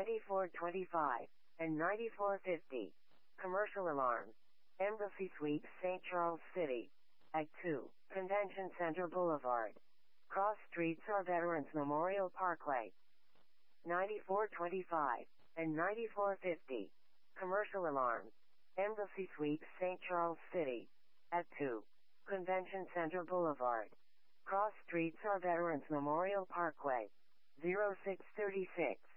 9425, and 9450. Commercial alarms. Embassy Suites, St. Charles City. At 2, Convention Center Boulevard. Cross streets are Veterans Memorial Parkway. 9425, and 9450. Commercial alarms. Embassy Suites, St. Charles City. At 2, Convention Center Boulevard. Cross streets are Veterans Memorial Parkway. 0636.